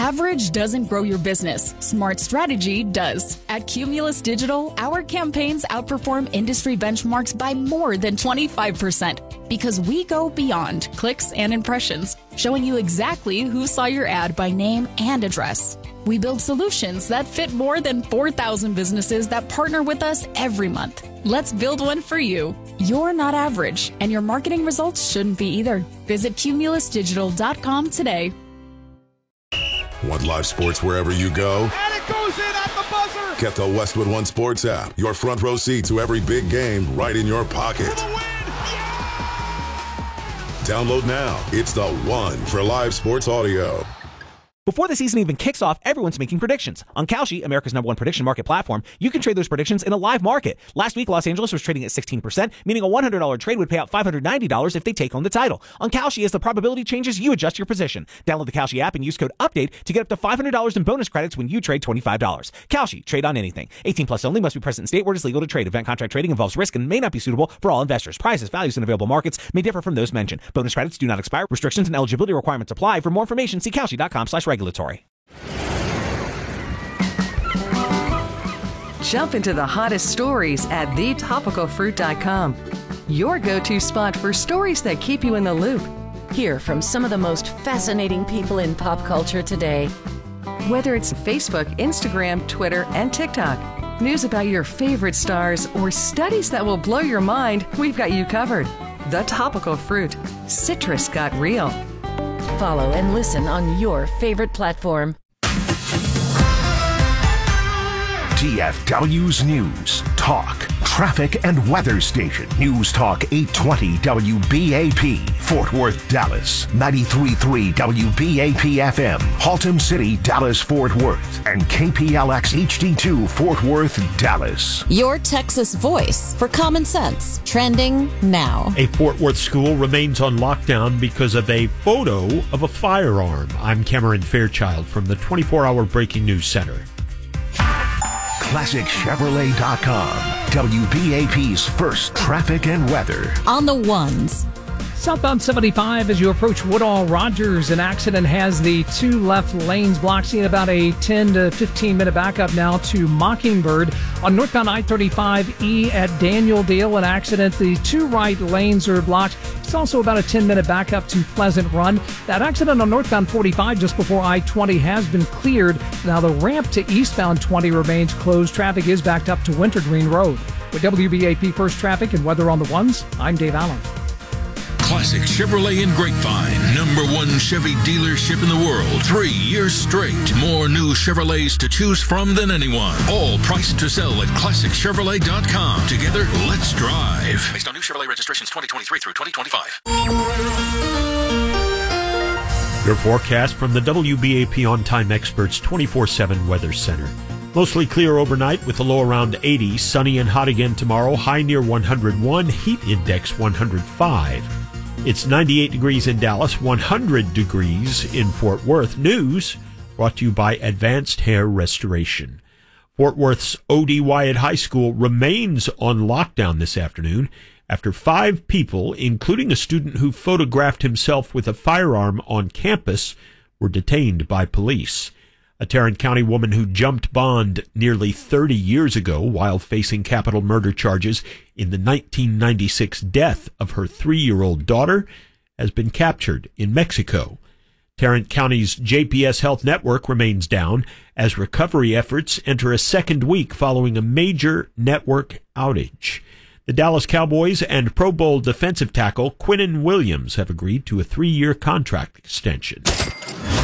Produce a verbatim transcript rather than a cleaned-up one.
Average doesn't grow your business. Smart strategy does. At Cumulus Digital, our campaigns outperform industry benchmarks by more than twenty-five percent because we go beyond clicks and impressions, showing you exactly who saw your ad by name and address. We build solutions that fit more than four thousand businesses that partner with us every month. Let's build one for you. You're not average, and your marketing results shouldn't be either. Visit cumulus digital dot com today. Want live sports wherever you go? And it goes in at the buzzer! Get the Westwood One Sports app. Your front row seat to every big game right in your pocket. For the win! Yeah! Download now. It's the one for live sports audio. Before the season even kicks off, everyone's making predictions. On Kalshi, America's number one prediction market platform, you can trade those predictions in a live market. Last week, Los Angeles was trading at sixteen percent, meaning a one hundred dollars trade would pay out five hundred ninety dollars if they take home the title. On Kalshi, as the probability changes, you adjust your position. Download the Kalshi app and use code UPDATE to get up to five hundred dollars in bonus credits when you trade twenty-five dollars. Kalshi, trade on anything. eighteen plus only, must be present in state where it is legal to trade. Event contract trading involves risk and may not be suitable for all investors. Prices, values, and available markets may differ from those mentioned. Bonus credits do not expire. Restrictions and eligibility requirements apply. For more information, see kalshi dot com slash regulatory. Jump into the hottest stories at the topical fruit dot com. Your go-to spot for stories that keep you in the loop. Hear from some of the most fascinating people in pop culture today. Whether it's Facebook, Instagram, Twitter, and TikTok, news about your favorite stars, or studies that will blow your mind, we've got you covered. The Topical Fruit. Citrus got real. Follow and listen on your favorite platform. T F W's News, Talk, Traffic, and Weather Station. News Talk eight twenty W B A P, Fort Worth, Dallas. ninety-three point three W B A P F M, Haltom City, Dallas, Fort Worth. And K P L X H D two, Fort Worth, Dallas. Your Texas voice for common sense. Trending now. A Fort Worth school remains on lockdown because of a photo of a firearm. I'm Cameron Fairchild from the twenty-four hour Breaking News Center. Classic Chevrolet dot com, W B A P's first traffic and weather. On the ones. Southbound seventy-five as you approach Woodall Rogers, an accident has the two left lanes blocked. Seeing about a ten to fifteen minute backup now to Mockingbird. On northbound I thirty-five E at Daniel Dale, an accident. The two right lanes are blocked. It's also about a ten minute backup to Pleasant Run. That accident on northbound forty-five just before I twenty has been cleared. Now the ramp to eastbound twenty remains closed. Traffic is backed up to Wintergreen Road. With W B A P First Traffic and Weather on the Ones, I'm Dave Allen. Classic Chevrolet in Grapevine, number one Chevy dealership in the world, three years straight. More new Chevrolets to choose from than anyone. All priced to sell at classic chevrolet dot com. Together, let's drive. Based on new Chevrolet registrations twenty twenty-three through twenty twenty-five. Your forecast from the W B A P On Time Experts twenty-four seven Weather Center. Mostly clear overnight with a low around eighty. Sunny and hot again tomorrow. High near one hundred one. Heat index one hundred five. It's ninety-eight degrees in Dallas, one hundred degrees in Fort Worth. News brought to you by Advanced Hair Restoration. Fort Worth's O D Wyatt High School remains on lockdown this afternoon after five people, including a student who photographed himself with a firearm on campus, were detained by police. A Tarrant County woman who jumped bond nearly thirty years ago while facing capital murder charges in the nineteen ninety-six death of her three-year-old daughter has been captured in Mexico. Tarrant County's J P S Health Network remains down as recovery efforts enter a second week following a major network outage. The Dallas Cowboys and Pro Bowl defensive tackle Quinnen Williams have agreed to a three-year contract extension.